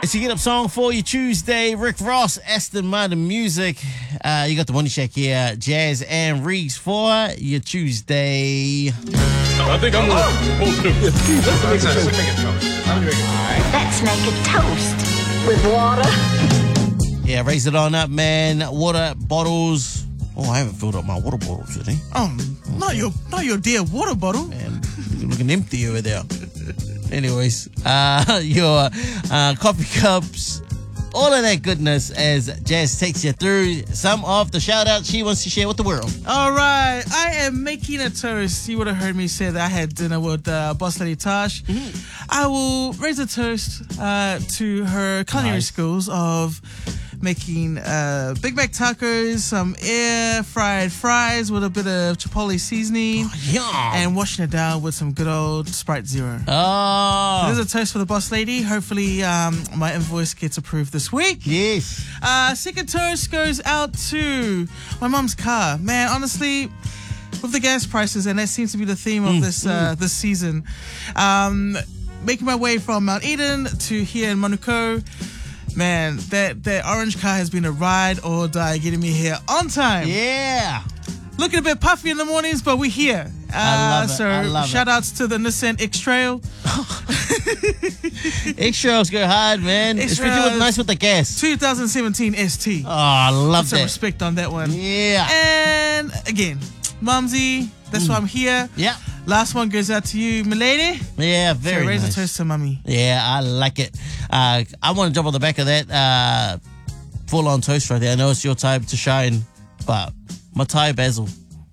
It's your get up song for your Tuesday. Rick Ross, Aston Martin Music. You got the Money Shack here, Jazz and Reeks for your Tuesday. I think I'm going to Let's make a toast with water. Yeah, raise it on up, man. Water bottles. Oh, I haven't filled up my water bottle today. Not your dear water bottle. Man, you're looking empty over there. Anyways, your coffee cups, all of that goodness as Jazz takes you through some of the shout-outs she wants to share with the world. All right, I am making a toast. You would have heard me say that I had dinner with Boss Lady Tosh. I will raise a toast to her culinary skills of making Big Mac tacos, some air-fried fries with a bit of chipotle seasoning, and washing it down with some good old Sprite Zero. Oh. There's a toast for the boss lady. Hopefully my invoice gets approved this week. Yes. Second toast goes out to my mum's car. Man, honestly, with the gas prices, and that seems to be the theme of this season, making my way from Mount Eden to here in Manukau, man, that orange car has been a ride or die getting me here on time. Yeah. Looking a bit puffy in the mornings, but we're here. I love it. So I love shout outs to the Nissan X-Trail. X-Trails go hard, man. Especially with nice with the gas. 2017 ST. Oh, I love Some that. respect on that one. Yeah. And again, Mumsy, that's why I'm here. Yeah. Last one goes out to you, milady. Yeah, very So raise nice. a toast to mummy. Yeah, I like it. I want to jump on the back of that full-on toast right there. I know it's your time to shine, but Matai Basil.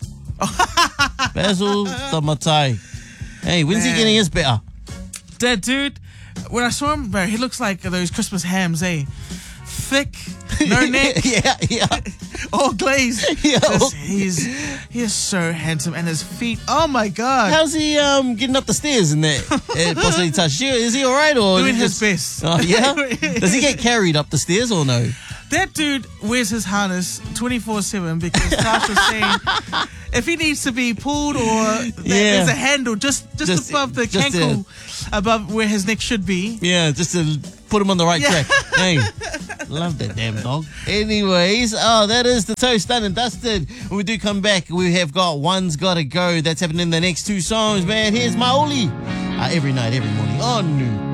Basil the Matai. Hey, when's he getting his better? That dude, when I saw him, bro, he looks like those Christmas hams, eh? Thick, no neck, yeah. all glazed. Yeah. He is so handsome, and his feet, oh my God. How's he getting up the stairs in that? Possibly touch. Is he all right or Doing is he his just- best. Oh yeah. Does he get carried up the stairs or no? That dude wears his harness 24/7 because Tash was saying if he needs to be pulled or there's a handle just above the just cankle, above where his neck should be. Yeah, just to put him on the right track. Hey, love that damn dog. Anyways, that is the toast done and dusted. When we do come back, we have got One's Gotta Go. That's happening in the next two songs, man. Here's Maoli. Every night, every morning on New.